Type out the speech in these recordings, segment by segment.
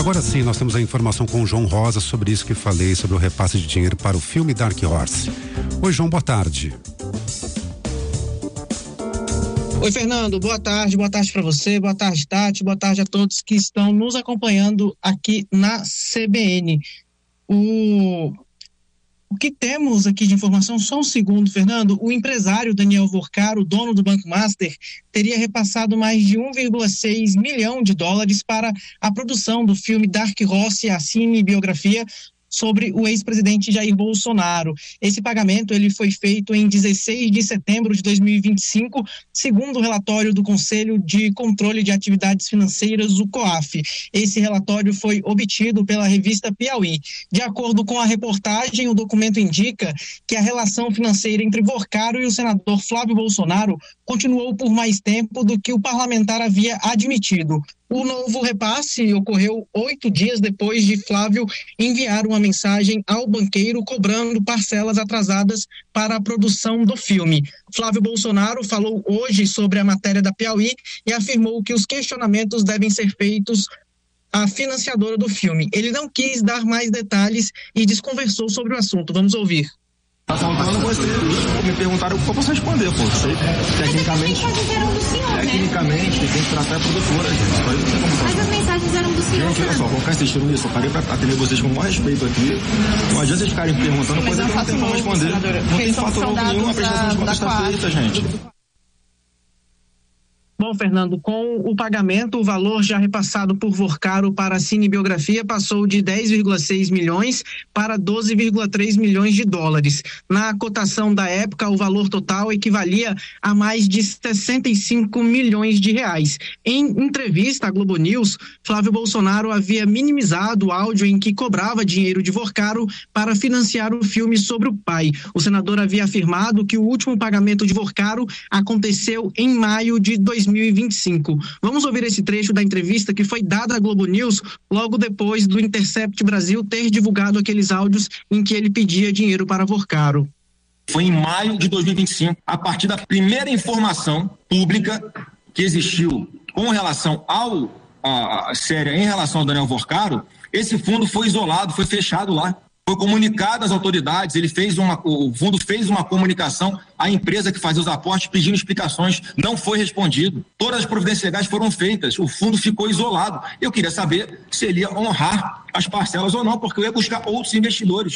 Agora sim, nós temos a informação com o João Rosa sobre isso que falei, sobre o repasse de dinheiro para o filme Dark Horse. Oi, João, boa tarde. Oi, Fernando, boa tarde para você, boa tarde, Tati, boa tarde a todos que estão nos acompanhando aqui na CBN. O que temos aqui de informação, só um segundo, Fernando, o empresário Daniel Vorcaro, dono do Banco Master, teria repassado mais de 1,6 milhão de dólares para a produção do filme Dark Horse, a cinebiografia sobre o ex-presidente Jair Bolsonaro. Esse pagamento ele foi feito em 16 de setembro de 2025, segundo o relatório do Conselho de Controle de Atividades Financeiras, o COAF. Esse relatório foi obtido pela revista Piauí. De acordo com a reportagem, o documento indica que a relação financeira entre Vorcaro e o senador Flávio Bolsonaro continuou por mais tempo do que o parlamentar havia admitido. O novo repasse ocorreu 8 dias depois de Flávio enviar uma mensagem ao banqueiro cobrando parcelas atrasadas para a produção do filme. Flávio Bolsonaro falou hoje sobre a matéria da Piauí e afirmou que os questionamentos devem ser feitos à financiadora do filme. Ele não quis dar mais detalhes e desconversou sobre o assunto. Vamos ouvir. Tá faltando você, me perguntaram o que eu posso responder, pô. Sei, tecnicamente tem que tratar a produtora, gente. Mas as mensagens eram do senhor. Gente, olha só, vou ficar insistindo nisso. Eu parei pra atender vocês com o maior respeito aqui. Não adianta vocês ficarem perguntando coisa que eu não tenho como responder. Não tem fato novo nenhum, a prestação de contas está feita, gente. Bom, Fernando, com o pagamento, o valor já repassado por Vorcaro para a cinebiografia passou de 10,6 milhões para 12,3 milhões de dólares. Na cotação da época, o valor total equivalia a mais de 65 milhões de reais. Em entrevista à Globo News, Flávio Bolsonaro havia minimizado o áudio em que cobrava dinheiro de Vorcaro para financiar o filme sobre o pai. O senador havia afirmado que o último pagamento de Vorcaro aconteceu em maio de 2025. Vamos ouvir esse trecho da entrevista que foi dada à Globo News logo depois do Intercept Brasil ter divulgado aqueles áudios em que ele pedia dinheiro para Vorcaro. Foi em maio de 2025, a partir da primeira informação pública que existiu com relação à série em relação ao Daniel Vorcaro, esse fundo foi isolado, foi fechado lá. Foi comunicado às autoridades, o fundo fez uma comunicação à empresa que fazia os aportes pedindo explicações, não foi respondido. Todas as providências legais foram feitas, o fundo ficou isolado. Eu queria saber se ele ia honrar as parcelas ou não, porque eu ia buscar outros investidores.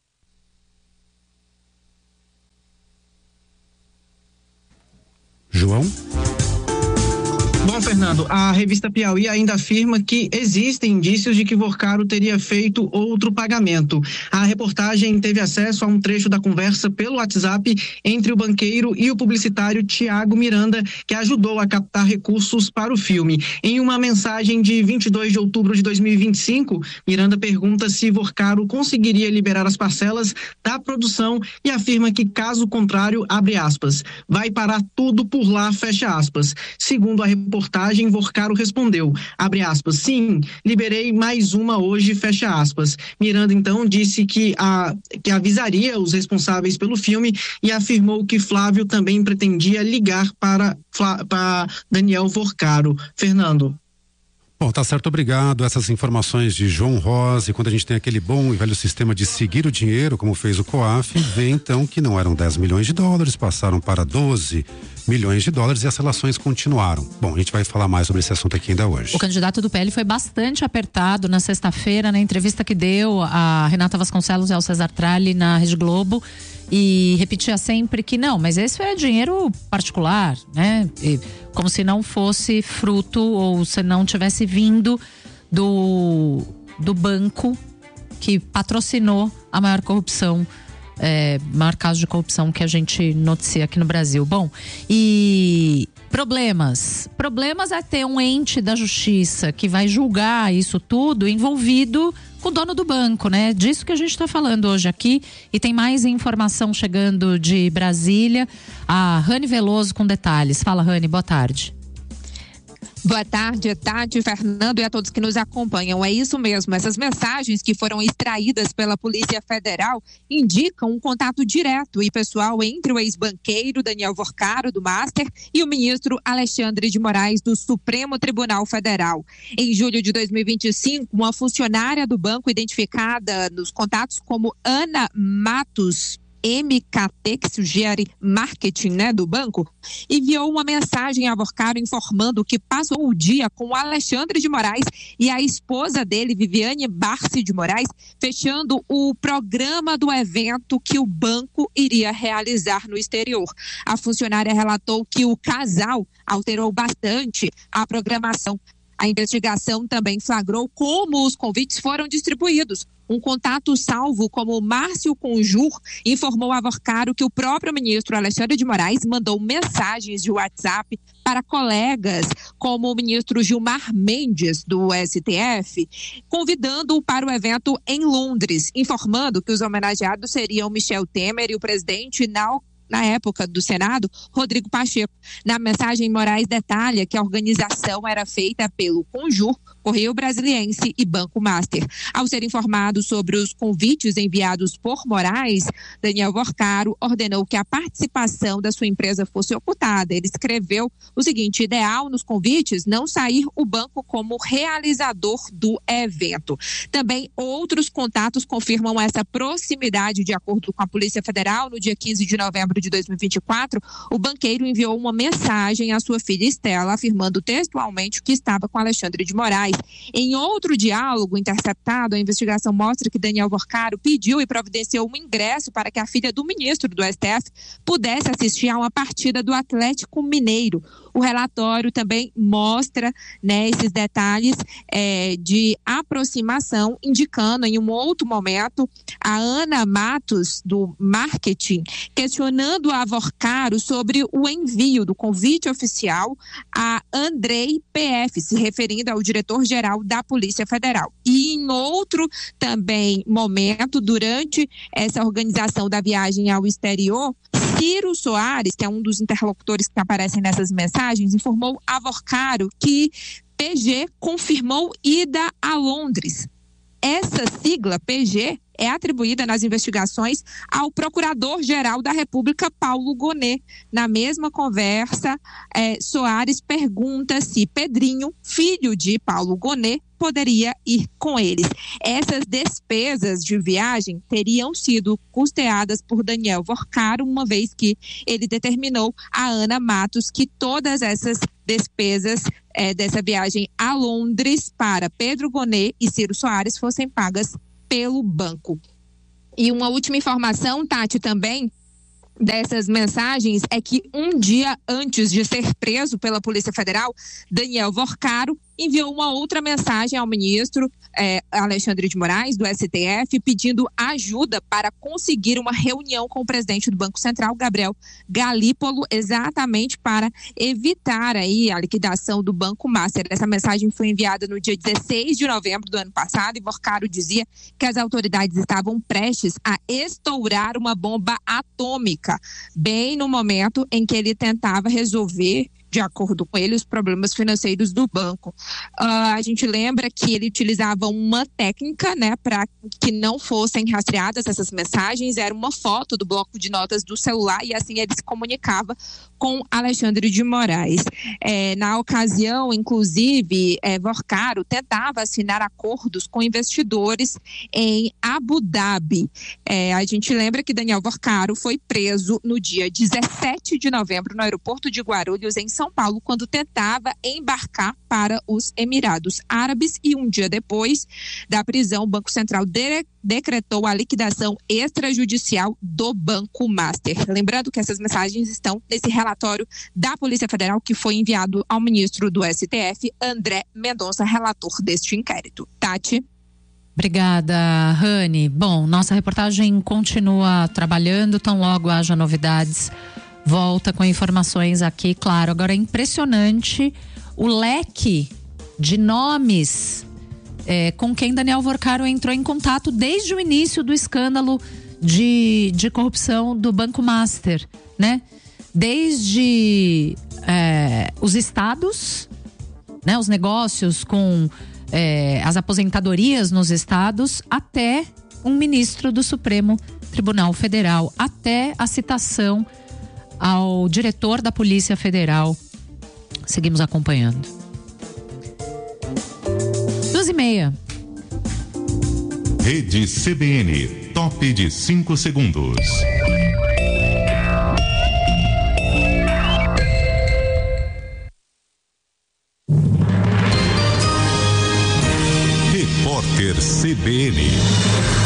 João? Bom, Fernando, a revista Piauí ainda afirma que existem indícios de que Vorcaro teria feito outro pagamento. A reportagem teve acesso a um trecho da conversa pelo WhatsApp entre o banqueiro e o publicitário Tiago Miranda, que ajudou a captar recursos para o filme. Em uma mensagem de 22 de outubro de 2025, Miranda pergunta se Vorcaro conseguiria liberar as parcelas da produção e afirma que, caso contrário, abre aspas, vai parar tudo por lá, fecha aspas. Segundo a reportagem, Vorcaro respondeu, abre aspas, sim, liberei mais uma hoje, fecha aspas. Miranda então disse que avisaria os responsáveis pelo filme e afirmou que Flávio também pretendia ligar para Daniel Vorcaro. Fernando. Bom, tá certo, obrigado. Essas informações de João Rosa, e quando a gente tem aquele bom e velho sistema de seguir o dinheiro, como fez o COAF, vê então que não eram 10 milhões de dólares, passaram para 12 milhões de dólares e as relações continuaram. Bom, a gente vai falar mais sobre esse assunto aqui ainda hoje. O candidato do PL foi bastante apertado na sexta-feira, na entrevista que deu a Renata Vasconcelos e ao César Tralli na Rede Globo, e repetia sempre que não, mas esse é dinheiro particular, né? E como se não fosse fruto ou se não tivesse vindo do banco que patrocinou a maior corrupção, maior caso de corrupção que a gente noticia aqui no Brasil. Bom, e problemas é ter um ente da justiça que vai julgar isso tudo envolvido com o dono do banco, né? Disso que a gente está falando hoje aqui. E tem mais informação chegando de Brasília. A Rani Veloso com detalhes. Fala, Rani, boa tarde. Boa tarde, Tati, Fernando e a todos que nos acompanham. É isso mesmo, essas mensagens que foram extraídas pela Polícia Federal indicam um contato direto e pessoal entre o ex-banqueiro Daniel Worcaro, do Master, e o ministro Alexandre de Moraes, do Supremo Tribunal Federal. Em julho de 2025, uma funcionária do banco identificada nos contatos como Ana Matos MKT, que sugere marketing, do banco, enviou uma mensagem a Worcaro informando que passou o dia com o Alexandre de Moraes e a esposa dele, Viviane Barsi de Moraes, fechando o programa do evento que o banco iria realizar no exterior. A funcionária relatou que o casal alterou bastante a programação. A investigação também flagrou como os convites foram distribuídos. Um contato salvo como Márcio Conjur informou a Worcaro que o próprio ministro Alexandre de Moraes mandou mensagens de WhatsApp para colegas como o ministro Gilmar Mendes, do STF, convidando-o para o evento em Londres, informando que os homenageados seriam Michel Temer e o presidente na época do Senado, Rodrigo Pacheco. Na mensagem, Moraes detalha que a organização era feita pelo Conjur, Correio Brasiliense e Banco Master. Ao ser informado sobre os convites enviados por Moraes, Daniel Worcaro ordenou que a participação da sua empresa fosse ocultada. Ele escreveu o seguinte: ideal nos convites não sair o banco como realizador do evento. Também outros contatos confirmam essa proximidade. De acordo com a Polícia Federal, no dia 15 de novembro de 2024, o banqueiro enviou uma mensagem à sua filha Estela, afirmando textualmente que estava com Alexandre de Moraes. Em outro diálogo interceptado, a investigação mostra que Daniel Worcaro pediu e providenciou um ingresso para que a filha do ministro do STF pudesse assistir a uma partida do Atlético Mineiro. O relatório também mostra, esses detalhes de aproximação, indicando em um outro momento a Ana Matos, do marketing, questionando a Worcaro sobre o envio do convite oficial a Andrei PF, se referindo ao diretor-geral da Polícia Federal. E em outro também momento, durante essa organização da viagem ao exterior, Ciro Soares, que é um dos interlocutores que aparecem nessas mensagens, informou a Worcaro que PG confirmou ida a Londres. Essa sigla, PG, é atribuída nas investigações ao Procurador-Geral da República, Paulo Gonet. Na mesma conversa, Soares pergunta se Pedrinho, filho de Paulo Gonet, poderia ir com eles. Essas despesas de viagem teriam sido custeadas por Daniel Worcaro, uma vez que ele determinou a Ana Matos que todas essas despesas dessa viagem a Londres para Pedro Gonet e Ciro Soares fossem pagas pelo banco. E uma última informação, Tati, também dessas mensagens é que um dia antes de ser preso pela Polícia Federal, Daniel Worcaro enviou uma outra mensagem ao ministro Alexandre de Moraes, do STF, pedindo ajuda para conseguir uma reunião com o presidente do Banco Central, Gabriel Galípolo, exatamente para evitar aí a liquidação do Banco Master. Essa mensagem foi enviada no dia 16 de novembro do ano passado e Worcaro dizia que as autoridades estavam prestes a estourar uma bomba atômica, bem no momento em que ele tentava resolver, de acordo com ele, os problemas financeiros do banco. A gente lembra que ele utilizava uma técnica, para que não fossem rastreadas essas mensagens, era uma foto do bloco de notas do celular e assim ele se comunicava com Alexandre de Moraes. Na ocasião, inclusive, Worcaro tentava assinar acordos com investidores em Abu Dhabi. A gente lembra que Daniel Worcaro foi preso no dia 17 de novembro no aeroporto de Guarulhos, em São Paulo, quando tentava embarcar para os Emirados Árabes, e um dia depois da prisão, o Banco Central decretou a liquidação extrajudicial do Banco Master. Lembrando que essas mensagens estão nesse relatório da Polícia Federal que foi enviado ao ministro do STF, André Mendonça, relator deste inquérito. Tati? Obrigada, Rani. Bom, nossa reportagem continua trabalhando, tão logo haja novidades, volta com informações aqui, claro. Agora é impressionante o leque de nomes com quem Daniel Worcaro entrou em contato desde o início do escândalo de corrupção do Banco Master, Desde os estados, né, os negócios com as aposentadorias nos estados, até um ministro do Supremo Tribunal Federal, até a citação ao diretor da Polícia Federal. Seguimos acompanhando. 2:30. Rede CBN, top de 5 segundos. Repórter CBN.